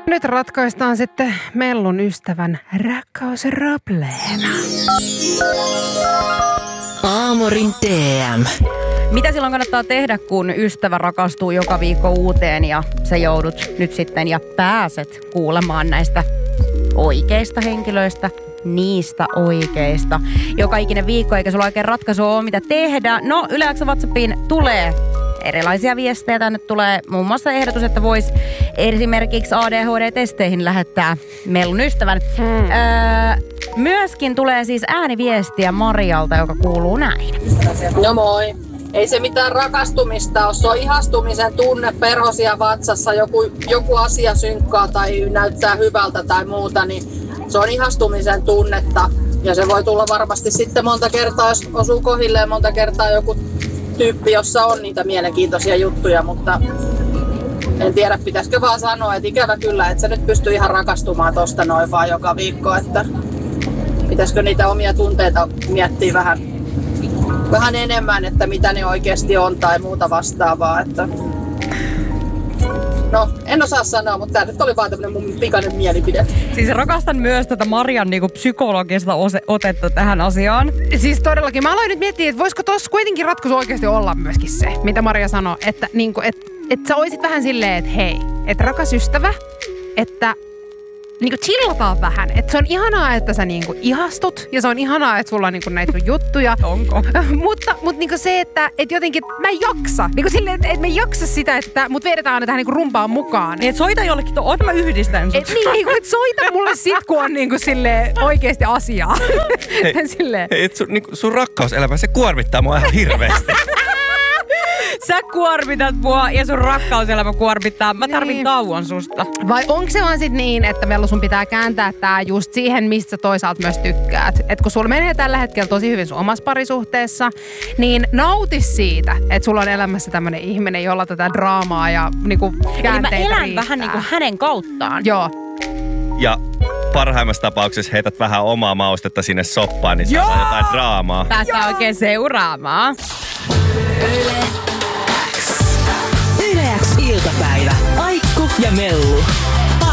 Nyt ratkaistaan sitten Mellun ystävän rakkausprobleema. Aamurin DM. Mitä silloin kannattaa tehdä, kun ystävä rakastuu joka viikko uuteen ja sä joudut nyt sitten ja pääset kuulemaan näistä oikeista henkilöistä, niistä oikeista. Joka ikinen viikko, eikä sulla oikein ratkaisua ole, mitä tehdä. No, Yle X WhatsAppiin tulee erilaisia viestejä. Tänne tulee muun muassa ehdotus, että voisi esimerkiksi ADHD-testeihin lähettää Mellun ystävän. Myöskin tulee siis ääniviestiä Marialta, joka kuuluu näin. No moi. Ei se mitään rakastumista ole, se on ihastumisen tunne perosia vatsassa, joku asia synkkaa tai näyttää hyvältä tai muuta, niin se on ihastumisen tunnetta. Ja se voi tulla varmasti sitten monta kertaa, jos osuu kohilleen monta kertaa joku tyyppi, jossa on niitä mielenkiintoisia juttuja, mutta en tiedä, pitäisikö vaan sanoa, että ikävä kyllä, että se nyt pystyy ihan rakastumaan tosta noin vaan joka viikko, että pitäisikö niitä omia tunteita miettiä vähän enemmän, että mitä ne oikeasti on tai muuta vastaavaa, että no, en osaa sanoa, mutta tämä nyt oli vaan tämmöinen mun pikainen mielipide. Siis rakastan myös tätä Marian niinku psykologista otetta tähän asiaan. Siis todellakin, mä aloin nyt miettiä, että voisiko tossa kuitenkin ratkaisu oikeasti olla myöskin se, mitä Maria sanoi, että niinku, et sä oisit vähän silleen, että hei, että rakas ystävä, että niinku chillataan vähän. Että se on ihanaa, että sä niinku ihastut ja se on ihanaa, että sulla on niinku näitä juttuja. Onko? mutta niinku se, että jotenkin mä en jaksa. Niinku silleen, että mä en jaksa sitä, että mut vedetään aina tähän niinku rumpaan mukaan. Niin, et soita jollekin, mä yhdistän sut. Niin, et soita mulle sit, kun on niinku silleen oikeesti asiaa. Hei, sun rakkauselämä, se kuormittaa mua ihan hirveästi. Sä kuormitat mua ja sun rakkauselämä kuormittaa. Mä tarvin tauon susta. Vai onko se vaan sit niin, että Mellu sun pitää kääntää tää just siihen, mistä sä toisaalta myös tykkäät? Et kun sulla menee tällä hetkellä tosi hyvin sun omassa parisuhteessa, niin nauti siitä, että sulla on elämässä tämmönen ihminen, jolla tätä draamaa ja niinku käänteitä Eli mä elän riittää. vähän niinku hänen kauttaan. Joo. Ja parhaimmassa tapauksessa heität vähän omaa maustetta sinne soppaan, niin saadaan jotain draamaa. Päästään oikein seuraamaan. Yle X iltapäivä. Aikku ja Mellu.